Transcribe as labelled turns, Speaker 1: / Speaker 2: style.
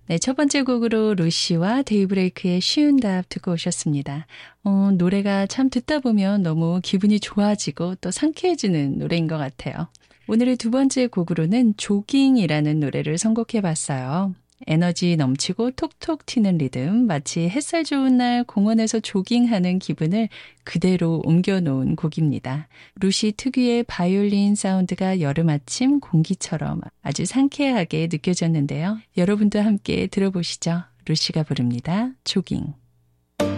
Speaker 1: 네, 첫 번째 곡으로 루시와 데이브레이크의 쉬운 답 듣고 오셨습니다. 노래가 참 듣다 보면 너무 기분이 좋아지고 또 상쾌해지는 노래인 것 같아요. 오늘의 두 번째 곡으로는 조깅이라는 노래를 선곡해봤어요. 에너지 넘치고 톡톡 튀는 리듬, 마치 햇살 좋은 날 공원에서 조깅하는 기분을 그대로 옮겨놓은 곡입니다. 루시 특유의 바이올린 사운드가 여름 아침 공기처럼 아주 상쾌하게 느껴졌는데요. 여러분도 함께 들어보시죠. 루시가 부릅니다. 조깅.